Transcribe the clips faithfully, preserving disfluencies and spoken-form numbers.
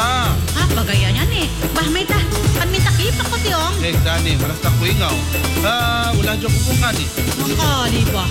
ta. Ah, bagayanya ni. Bah, may ta. Kan minta kipak ko tiyong. Eh, Dani, malas tak ko ingaw. Ah, wala dyan ko nga ni. Mangkali ba?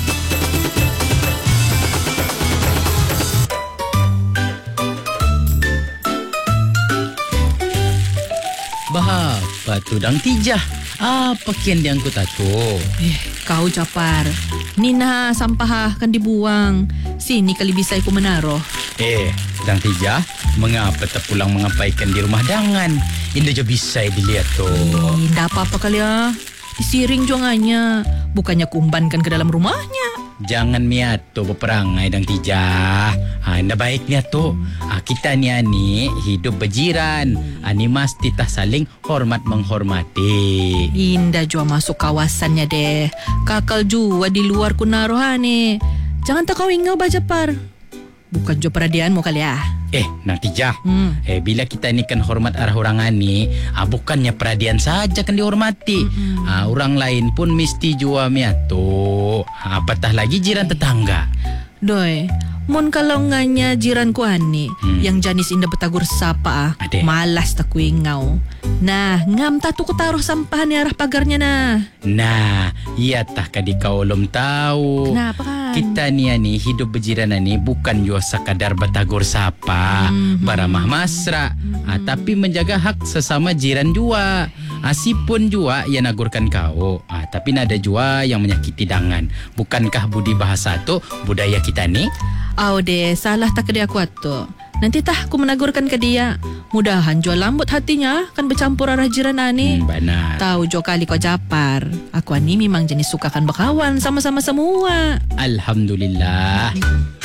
Bahapa tu dang tijah. Apa kian yang ku tato? Eh, kau Japar. Ni na sampah kan dibuang. Sini kali bisa aku menaruh. Eh, dang tijah, mengapa tak pulang mengapaikan di rumah dangan? Indah je bisa dilihat tu. Eh, ndak apa-apa kali ya. Disiring juangannya. Bukannya kumbankan ke dalam rumahnya. Jangan miato berperangai dang tijah. Ha, indah baik miato. Ha, kita ni ani hidup berjiran. Ani mesti tak saling hormat menghormati. Indah jua masuk kawasannya deh. Kakal jua di luar kunarohane. Jangan tak kau ingau ba Japar. Bukan jua peradianmu kali ya. Eh, nang tijah. Hmm. Eh, bila kita ni kan hormat arah orang ni, ah, bukannya peradian saja kan dihormati. Mm-hmm. Ah, orang lain pun mesti jua miato. Ah, apatah lagi jiran tetangga. Doi, mon kalau nganya jiranku ani Hmm. yang janis indah betagur sapa ah. Ade. Malas tak kuingau. Nah, ngam tatu ku taruh sampah ni arah pagarnya nah. Nah, iya tah kadi kau belum tahu. Kenapa kan? Kita ni ani hidup berjiran ni bukan jua sekadar betagur sapa, Mhm. baramah masra, ah, tapi menjaga hak sesama jiran jua. Asipun jua yang nagurkan kau, ah, tapi nada jua yang menyakiti dangan. Bukankah budi bahasa tu budaya kita ni? Au deh, salah tak ke dia kuat tu. Nanti tah aku menagurkan ke dia. Mudahan jual lambut hatinya kan bercampur arah jiran ani. Hmm, benar. Tahu jo kali kau Japar. Aku ani memang jenis sukakan berkawan sama-sama semua. Alhamdulillah.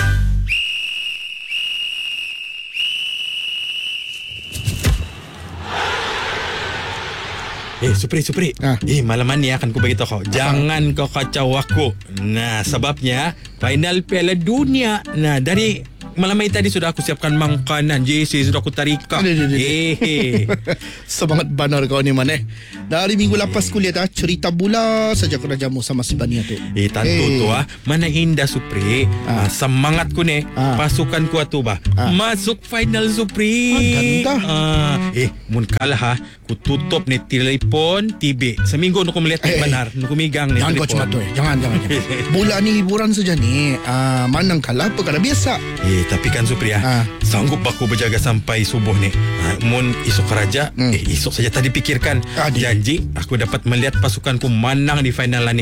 Eh, Supri, Supri. Ah. Eh, malam ni akan ku beritahu kau. Jangan kau kacau aku. Nah, sebabnya final Piala Dunia. Nah, dari malam ini tadi sudah aku siapkan makanan. J C sudah aku tarikan. Aduh, aduh, aduh. Eh, Semangat banar kau ni man eh. Dari minggu lepas kuliah dah cerita bula saja kena jamu sama si Bania tu. eh tentu Eh. tu ah. Mana indah Supri. Ah. Ah, semangatku ni. Ah. Pasukan ku tu bah. Ah. Masuk final Supri. Ah, ganda. Ah, eh, mun kalah ha, ku tutup ni telefon T V. Seminggu nak ku melihat Eh, eh. benar. Nak ku megang ni Jangan kau cuma tu eh. Jangan, jangan, jangan. Bola ni hiburan saja ni. Ah, manang kalah perkara biasa. Eh, tapi kan Supriya, Ah. sanggup aku berjaga sampai subuh ni. Ah, mun esok raja, Hmm. eh esok saja tadi pikirkan. Ah, di- Janji aku dapat melihat pasukanku menang di final lah ni.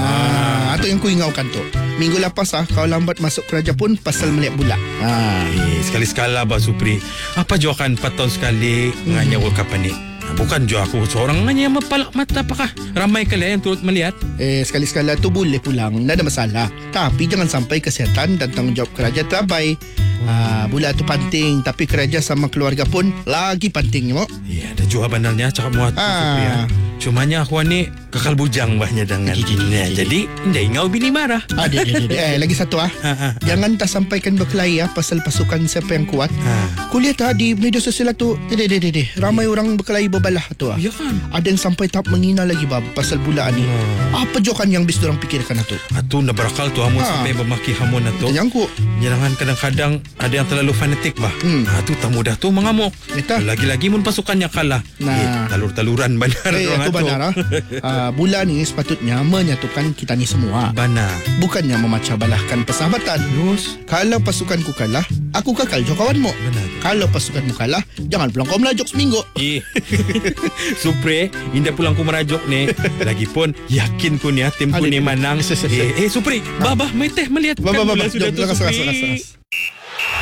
Nah, atau yang ku ingaukan tu. Minggu lepas ah kau lambat masuk kerja pun pasal melihat bola. Ah. Eh, sekali-sekala bah Supri. Apa jua kan empat tahun sekali Hmm. nganya World Cup ni. Ah, Bukan jua aku seorang nganya mapalak mata apakah. Ramai kali yang turut melihat. Eh, sekali-sekala tu boleh pulang. Tak ada masalah. Tapi jangan sampai kesihatan dan tanggungjawab kerja terabai. Ah, bola tu penting. Tapi kerja sama keluarga pun lagi penting. Mo. Ya, ada jua banalnya cakap muat Ah. Supriya. Cumanya aku ni kekal bujang bahnya dengan. Nah, jadi ndai ngau bini marah. Ah, dia, dia, dia, dia. Eh, lagi satu ah. Ha, ha. Jangan tak sampaikan berkelahi ah pasal pasukan siapa yang kuat. Ha. Kuliah tak di media sosial tu. Deh, deh, deh, deh. Ramai orang berkelahi berbalah tu ah. Ya kan? Ada yang sampai tahap menghina lagi bab pasal bola ni. Apa jokan yang bis orang pikirkan tu? Atu nak berakal tu hamun Ha. sampai memaki hamun atu. Ternyangkuk. Jangan kadang-kadang ada yang terlalu fanatik bah. Hmm. Ha, tu tak mudah tu mengamuk. Betul. Lagi-lagi mun pasukannya kalah. Nah. Eh, talur-taluran benar Eh, orang itu atu. benar ah. Ah, bola ni sepatutnya menyatukan kita ni semua. Bana. Bukannya memecah belahkan persahabatan. Terus Kalau pasukanku kalah, aku kakal jo kawanmu. Benar. Kalau pasukanmu kalah, jangan pulang kau melajok seminggu. Eh. Supri, indah pulang ku merajuk ni. Lagipun yakin ku ni ah, tim ku Adik, ni adik. menang. Yes, yes, yes. Eh, eh Supri, babah mai teh melihat Bah, bah, bah, bola bah. sudah Jom, tu lekas, lekas, Supri. lekas, lekas.